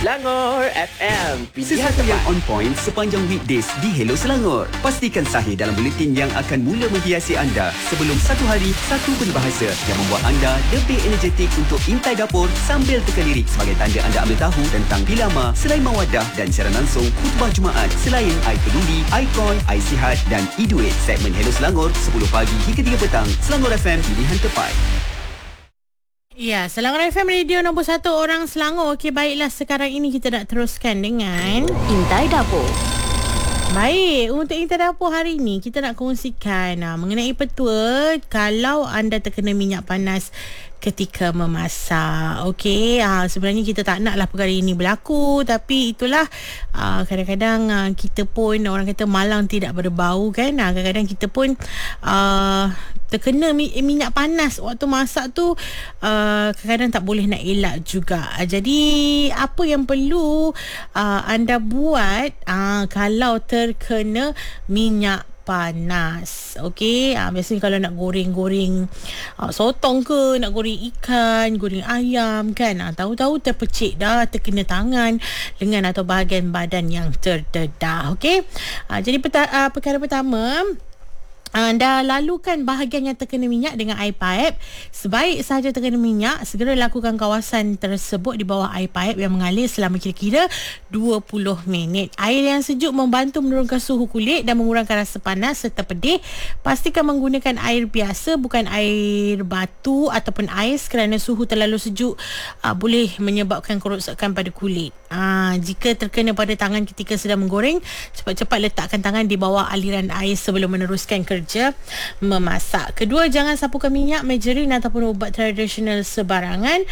Selangor FM, pilihan Sesuatu yang tepat. on point sepanjang weekdays di Hello Selangor. Pastikan sahih dalam buletin yang akan mula menghiasi anda sebelum satu hari, satu peribahasa yang membuat anda lebih energetik untuk intai dapur sambil teka lirik sebagai tanda anda ambil tahu tentang Pilama, Selain Mawadah dan siaran langsung khutbah Jumaat selain I Peduli, Ikon, I Sihat dan iDuit. Segmen Hello Selangor 10 pagi hingga 3 petang. Selangor FM, pilihan tepat. Ya, Selangor FM Radio nombor 1 orang Selangor. Okey, baiklah, sekarang ini kita nak teruskan dengan Intai Dapur. Baik, untuk Intai Dapur hari ini kita nak kongsikan mengenai petua kalau anda terkena minyak panas ketika memasak. Okey, sebenarnya kita tak naklah perkara ini berlaku, tapi itulah kadang-kadang kita pun, orang kata malang tidak berbau kan. Kadang-kadang kita pun terkena minyak panas waktu masak tu, kadang-kadang tak boleh nak elak juga. Jadi apa yang perlu anda buat kalau terkena minyak panas? Okey, biasanya kalau nak goreng-goreng sotong ke, nak goreng ikan, goreng ayam kan, tahu-tahu terpecik dah, terkena tangan, lengan atau bahagian badan yang terdedah. Okey, jadi perkara pertama, anda lalukan bahagian yang terkena minyak dengan air paip. Sebaik sahaja terkena minyak, segera lakukan kawasan tersebut di bawah air paip yang mengalir selama kira-kira 20 minit. Air yang sejuk membantu menurunkan suhu kulit dan mengurangkan rasa panas serta pedih. Pastikan menggunakan air biasa, bukan air batu ataupun ais, kerana suhu terlalu sejuk boleh menyebabkan kerosakan pada kulit. Jika terkena pada tangan ketika sedang menggoreng, cepat-cepat letakkan tangan di bawah aliran air sebelum meneruskan kerja memasak. Kedua, jangan sapukan minyak, margarin ataupun ubat tradisional sebarangan,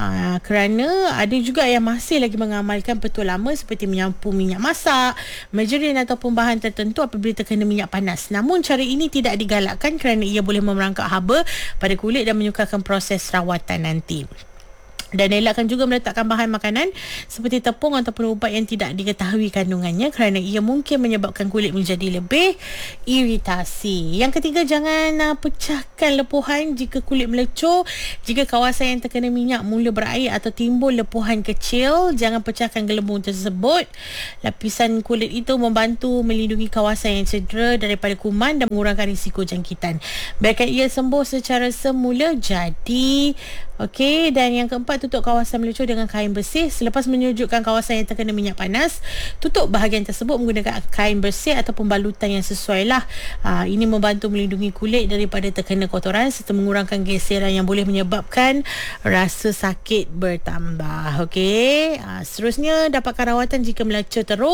kerana ada juga yang masih lagi mengamalkan petua lama seperti menyapu minyak masak, margarin ataupun bahan tertentu apabila terkena minyak panas. Namun cara ini tidak digalakkan kerana ia boleh merangkak haba pada kulit dan menyukarkan proses rawatan nanti. Dan elakkan juga meletakkan bahan makanan seperti tepung ataupun ubat yang tidak diketahui kandungannya, kerana ia mungkin menyebabkan kulit menjadi lebih iritasi. Yang ketiga, jangan pecahkan lepuhan jika kulit melecur. Jika kawasan yang terkena minyak mula berair atau timbul lepuhan kecil, jangan pecahkan gelembung tersebut. Lapisan kulit itu membantu melindungi kawasan yang cedera daripada kuman dan mengurangkan risiko jangkitan. Biarkan ia sembuh secara semula jadi. Okey, dan yang keempat, tutup kawasan melecur dengan kain bersih. Selepas menyejukkan kawasan yang terkena minyak panas, tutup bahagian tersebut menggunakan kain bersih ataupun balutan yang sesuai lah. Ini membantu melindungi kulit daripada terkena kotoran serta mengurangkan geseran yang boleh menyebabkan rasa sakit bertambah. Okey, seterusnya, dapatkan rawatan jika melecur terus.